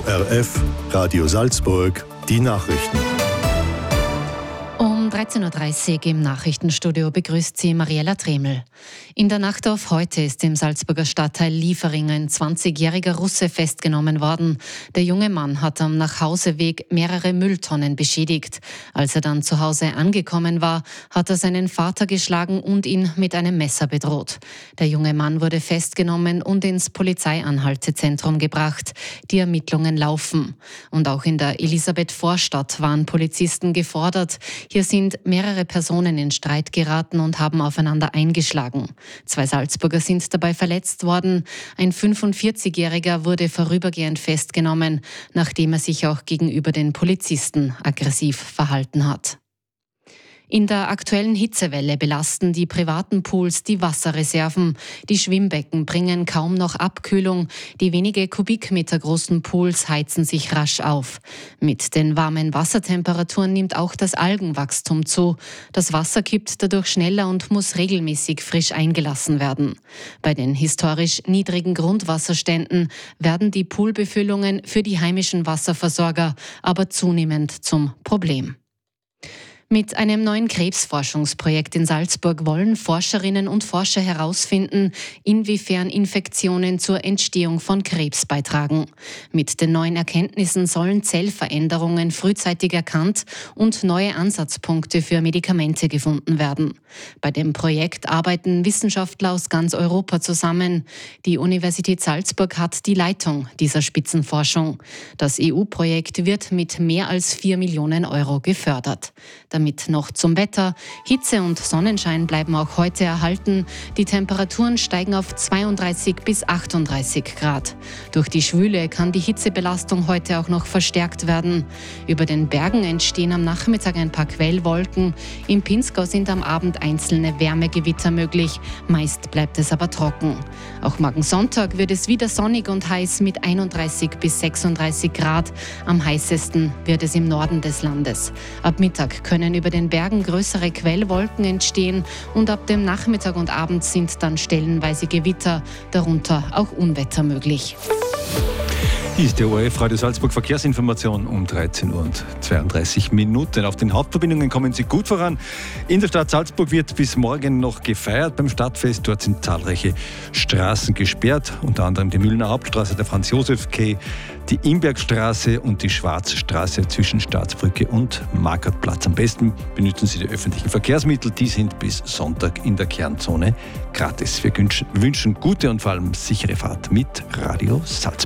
ORF, Radio Salzburg, die Nachrichten. Um 13.30 Uhr im Nachrichtenstudio begrüßt sie Mariella Tremel. In der Nacht auf heute ist im Salzburger Stadtteil Liefering ein 20-jähriger Russe festgenommen worden. Der junge Mann hat am Nachhauseweg mehrere Mülltonnen beschädigt. Als er dann zu Hause angekommen war, hat er seinen Vater geschlagen und ihn mit einem Messer bedroht. Der junge Mann wurde festgenommen und ins Polizeianhaltezentrum gebracht. Die Ermittlungen laufen. Und auch in der Elisabeth-Vorstadt waren Polizisten gefordert. Hier sind mehrere Personen in Streit geraten und haben aufeinander eingeschlagen. 2 Salzburger sind dabei verletzt worden. Ein 45-Jähriger wurde vorübergehend festgenommen, nachdem er sich auch gegenüber den Polizisten aggressiv verhalten hat. In der aktuellen Hitzewelle belasten die privaten Pools die Wasserreserven. Die Schwimmbecken bringen kaum noch Abkühlung. Die wenige Kubikmeter großen Pools heizen sich rasch auf. Mit den warmen Wassertemperaturen nimmt auch das Algenwachstum zu. Das Wasser kippt dadurch schneller und muss regelmäßig frisch eingelassen werden. Bei den historisch niedrigen Grundwasserständen werden die Poolbefüllungen für die heimischen Wasserversorger aber zunehmend zum Problem. Mit einem neuen Krebsforschungsprojekt in Salzburg wollen Forscherinnen und Forscher herausfinden, inwiefern Infektionen zur Entstehung von Krebs beitragen. Mit den neuen Erkenntnissen sollen Zellveränderungen frühzeitig erkannt und neue Ansatzpunkte für Medikamente gefunden werden. Bei dem Projekt arbeiten Wissenschaftler aus ganz Europa zusammen. Die Universität Salzburg hat die Leitung dieser Spitzenforschung. Das EU-Projekt wird mit mehr als 4 Millionen Euro gefördert. Damit noch zum Wetter. Hitze und Sonnenschein bleiben auch heute erhalten. Die Temperaturen steigen auf 32 bis 38 Grad. Durch die Schwüle kann die Hitzebelastung heute auch noch verstärkt werden. Über den Bergen entstehen am Nachmittag ein paar Quellwolken. Im Pinzgau sind am Abend einzelne Wärmegewitter möglich. Meist bleibt es aber trocken. Auch morgen Sonntag wird es wieder sonnig und heiß mit 31 bis 36 Grad. Am heißesten wird es im Norden des Landes. Ab Mittag können über den Bergen größere Quellwolken entstehen und ab dem Nachmittag und Abend sind dann stellenweise Gewitter, darunter auch Unwetter möglich. Hier ist der ORF Radio Salzburg Verkehrsinformation um 13:32 Uhr. Auf den Hauptverbindungen kommen Sie gut voran. In der Stadt Salzburg wird bis morgen noch gefeiert beim Stadtfest. Dort sind zahlreiche Straßen gesperrt, unter anderem die Mühlener Hauptstraße, der Franz-Josef-Quai, die Imbergstraße und die Schwarzstraße zwischen Staatsbrücke und Markertplatz. Am besten benutzen Sie die öffentlichen Verkehrsmittel. Die sind bis Sonntag in der Kernzone gratis. Wir wünschen gute und vor allem sichere Fahrt mit Radio Salzburg.